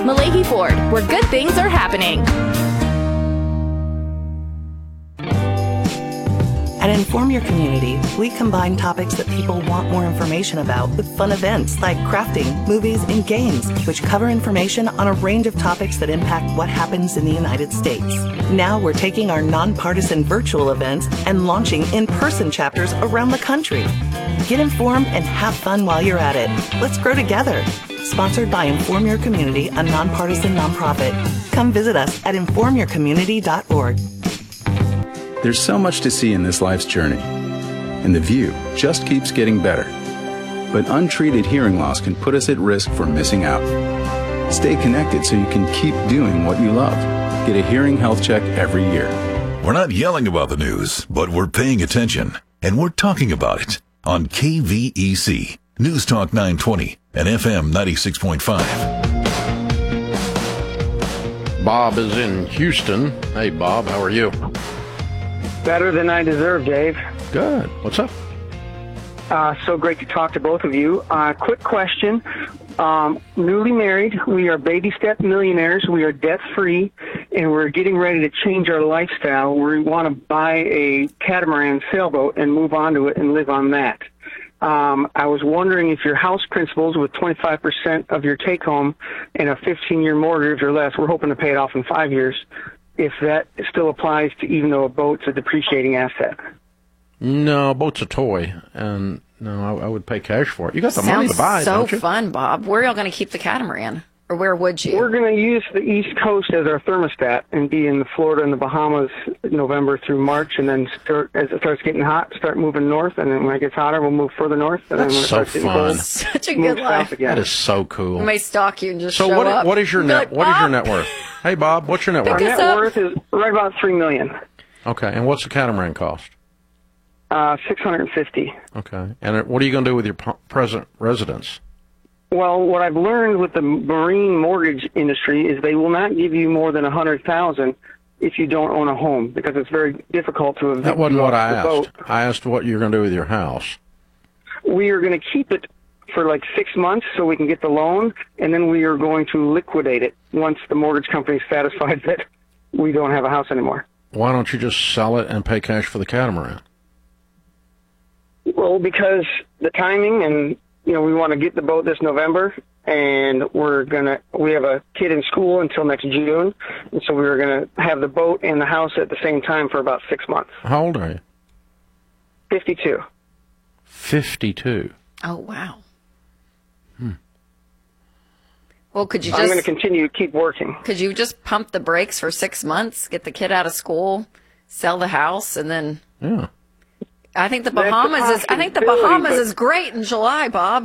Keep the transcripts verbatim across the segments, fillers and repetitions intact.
Malahi Ford, where good things are happening. At Inform Your Community, we combine topics that people want more information about with fun events like crafting, movies, and games, which cover information on a range of topics that impact what happens in the United States. Now we're taking our nonpartisan virtual events and launching in-person chapters around the country. Get informed and have fun while you're at it. Let's grow together. Sponsored by Inform Your Community, a nonpartisan nonprofit. Come visit us at inform your community dot org. There's so much to see in this life's journey, and the view just keeps getting better. But untreated hearing loss can put us at risk for missing out. Stay connected so you can keep doing what you love. Get a hearing health check every year. We're not yelling about the news, but we're paying attention, and we're talking about it on K V E C, News Talk nine twenty, and F M ninety-six point five. Bob is in Houston. Hey, Bob, how are you? Better than I deserve, Dave. Good. What's up? Uh, so great to talk to both of you. Uh, quick question. Um, newly married, we are baby step millionaires. We are debt-free, and we're getting ready to change our lifestyle. We want to buy a catamaran sailboat and move on to it and live on that. Um, I was wondering if your house principals with twenty-five percent of your take-home and a fifteen-year mortgage or less, we're hoping to pay it off in five years, if that still applies to even though a boat's a depreciating asset. No, a boat's a toy, and no, I, I would pay cash for it. You got the Sounds money to buy it, so don't you? fun, Bob. Where are y'all going to keep the catamaran? Or where would you? We're going to use the East Coast as our thermostat and be in the Florida and the Bahamas November through March, and then start, as it starts getting hot, start moving north, and then when it gets hotter, we'll move further north. And That's then when so it starts getting fun. cold, Such a move good life. south again. That is so cool. We may stalk you and just So show what? up. What is your Be net? like, What is your "Bob." net worth? Hey, Bob, what's your net Our worth? net up. worth is right about three million dollars. Okay, and what's the catamaran cost? Uh, six hundred fifty. Okay, and what are you going to do with your p- present residence? Well, what I've learned with the marine mortgage industry is they will not give you more than a hundred thousand if you don't own a home, because it's very difficult to evict That wasn't you what off I the asked. boat. I asked what you're going to do with your house. We are going to keep it for like six months so we can get the loan, and then we are going to liquidate it once the mortgage company is satisfied that we don't have a house anymore. Why don't you just sell it and pay cash for the catamaran? Well, because the timing, and you know, we want to get the boat this November, and we're gonna we have a kid in school until next June, and so we were gonna have the boat and the house at the same time for about six months. How old are you? Fifty-two. Fifty-two. Oh, wow. Hmm. Well, could you I'm going to just continue to keep working. could you just pump the brakes for six months, get the kid out of school, sell the house, and then Yeah. I think the That's a Bahamas is I think the possibility, Bahamas but- is great in July, Bob.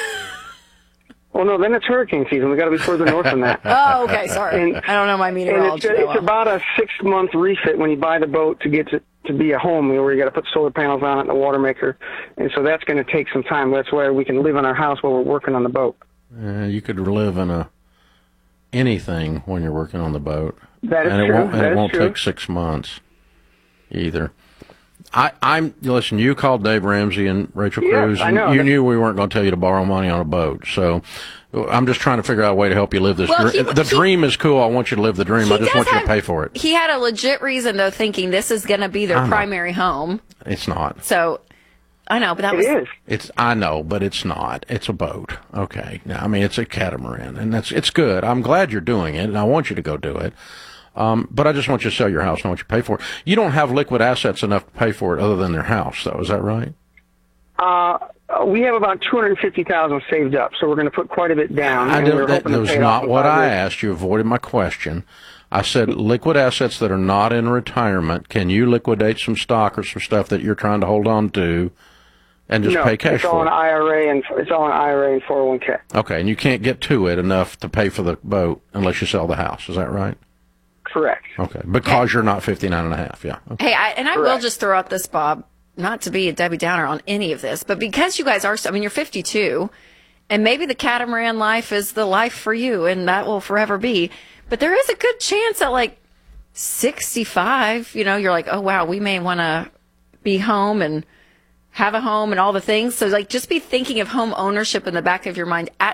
Well, no, then it's hurricane season. We got to be further north than that. Oh, okay, sorry. And- I don't know my And meteorology. it's, that it's well. about a six-month refit when you buy the boat to get to, to be a home, you know, where you got to put solar panels on it and a water maker. And so that's going to take some time. That's why we can live in our house while we're working on the boat. Uh, you could live in a anything when you're working on the boat. That is and it true. Won't, and That it is won't true. take six months either. I, I'm listen. You called Dave Ramsey and Rachel Yes, Cruz, I and know. you knew we weren't going to tell you to borrow money on a boat. So I'm just trying to figure out a way to help you live this Well, dream. he- The he- dream is cool. I want you to live the dream. He I just does want you to have- pay for it. He had a legit reason though, thinking this is going to be their I know. primary home. It's not. So I know, but that It was is. It's I know, but it's not. It's a boat. Okay. Now, I mean, it's a catamaran, and that's it's good. I'm glad you're doing it, and I want you to go do it. Um, but I just want you to sell your house and I want you to pay for it. You don't have liquid assets enough to pay for it other than their house, though. Is that right? Uh, we have about two hundred fifty thousand dollars saved up, so we're going to put quite a bit down. I and didn't, we're that, hoping that to was pay it off not in what five I years. asked. You avoided my question. I said liquid assets that are not in retirement. Can you liquidate some stock or some stuff that you're trying to hold on to and just no, pay cash it's all for an it? I R A and it's all an I R A and four oh one k. Okay, and you can't get to it enough to pay for the boat unless you sell the house. Is that right? Correct. Okay, because you're not fifty-nine and a half, yeah. Okay. Hey, I, and I will Correct. just throw out this, Bob, not to be a Debbie Downer on any of this, but because you guys are, so- I mean, you're fifty-two, and maybe the catamaran life is the life for you, and that will forever be. But there is a good chance at like sixty-five, you know, you're like, oh, wow, we may want to be home and have a home and all the things. So, like, just be thinking of home ownership in the back of your mind at